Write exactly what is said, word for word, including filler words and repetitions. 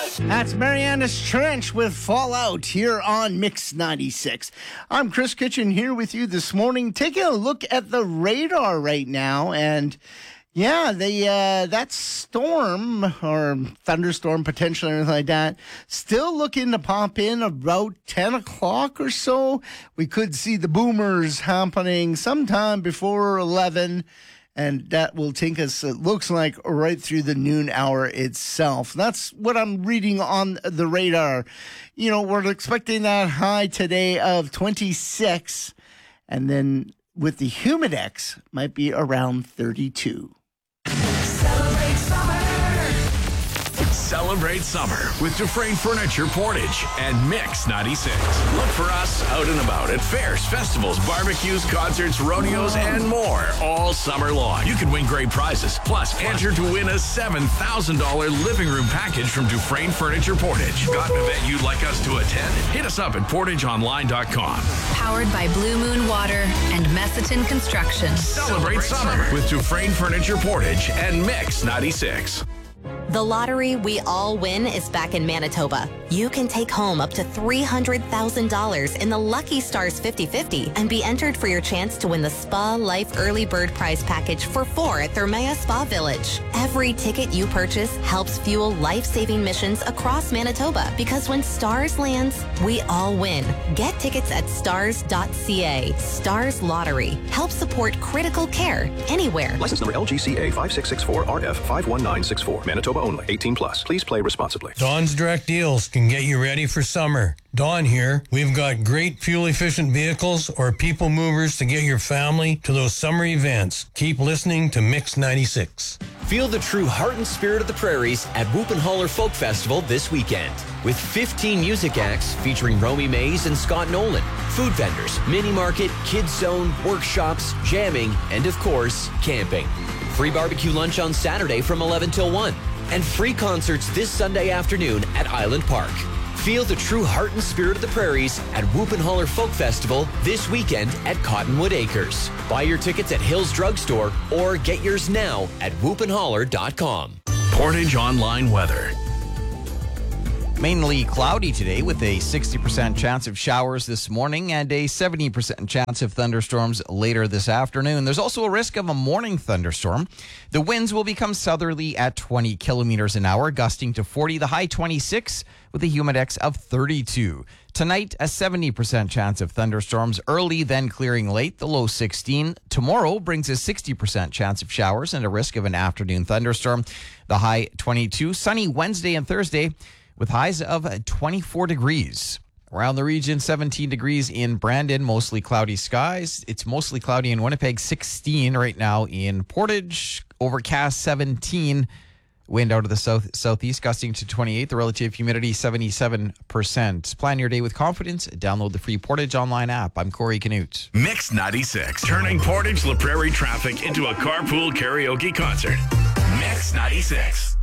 That's Marianas Trench with Fallout here on Mix ninety-six. I'm Chris Kitchen here with you this morning, taking a look at the radar right now. And yeah, the uh, that storm or thunderstorm potential or anything like that, still looking to pop in about ten o'clock or so. We could see the boomers happening sometime before eleven. And that will take us, it looks like, right through the noon hour itself. That's what I'm reading on the radar. You know, we're expecting that high today of twenty-six. And then with the Humidex, might be around thirty-two. Celebrate summer. Celebrate summer with Dufresne Furniture Portage and Mix ninety-six. Look for us out and about at fairs, festivals, barbecues, concerts, rodeos, and more all summer long. You can win great prizes. Plus, enter to win a seven thousand dollars living room package from Dufresne Furniture Portage. Got an event you'd like us to attend? Hit us up at portage online dot com. Powered by Blue Moon Water and Messiton Construction. Celebrate summer with Dufresne Furniture Portage and Mix ninety-six. The lottery we all win is back in Manitoba. You can take home up to three hundred thousand dollars in the Lucky Stars fifty fifty and be entered for your chance to win the Spa Life Early Bird Prize Package for four at Thermea Spa Village. Every ticket you purchase helps fuel life-saving missions across Manitoba, because when Stars lands, we all win. Get tickets at stars dot c a. Stars Lottery. Help support critical care anywhere. License number L G C A five six six four R F five one nine six four. Manitoba only. eighteen plus. Please play responsibly. Dawn's Direct Deals can get you ready for summer. Dawn here. We've got great fuel-efficient vehicles or people movers to get your family to those summer events. Keep listening to Mix ninety-six. Feel the true heart and spirit of the prairies at Whoop-and-Holler Folk Festival this weekend. With fifteen music acts featuring Romy Mays and Scott Nolan, food vendors, mini market, kids zone, workshops, jamming, and of course, camping. Free barbecue lunch on Saturday from eleven till one. And free concerts this Sunday afternoon at Island Park. Feel the true heart and spirit of the prairies at Whoop-and-Holler Folk Festival this weekend at Cottonwood Acres. Buy your tickets at Hills Drugstore or get yours now at whoop and holler dot com. Portage Online Weather. Mainly cloudy today with a sixty percent chance of showers this morning and a seventy percent chance of thunderstorms later this afternoon. There's also a risk of a morning thunderstorm. The winds will become southerly at twenty kilometers an hour, gusting to forty, the high twenty-six with a humidex of thirty-two. Tonight, a seventy percent chance of thunderstorms early, then clearing late, the low sixteen. Tomorrow brings a sixty percent chance of showers and a risk of an afternoon thunderstorm, the high twenty-two. Sunny Wednesday and Thursday, with highs of twenty-four degrees. Around the region, seventeen degrees in Brandon, mostly cloudy skies. It's mostly cloudy in Winnipeg, sixteen right now in Portage, overcast seventeen. Wind out of the south southeast gusting to twenty-eight. The relative humidity seventy-seven percent. Plan your day with confidence. Download the free Portage Online app. I'm Corey Canute. Mix ninety-six, turning Portage La Prairie traffic into a carpool karaoke concert. Mix ninety-six.